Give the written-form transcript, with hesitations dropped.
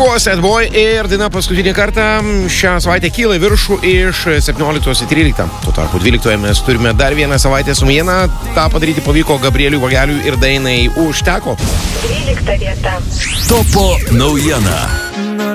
buvo Sad Boy ir daina paskutinį kartą šią savaitę kyla į viršų iš 17 į 13. Tuo tarpu 12 mes turime dar vieną savaitės naujieną. Ta padaryti pavyko Gabrieliui Vageliui ir dainai Užteko. 12 vieta. Topo naujiena.